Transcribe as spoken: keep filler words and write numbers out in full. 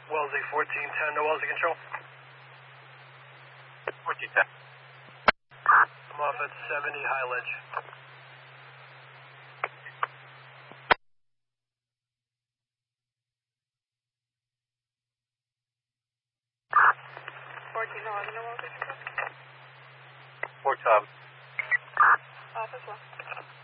Wellesley fourteen ten to Wellesley Control. fourteen ten. I'm off at seventy High Ledge. fourteen eleven to Wellesley Control. Four Tom. Office one.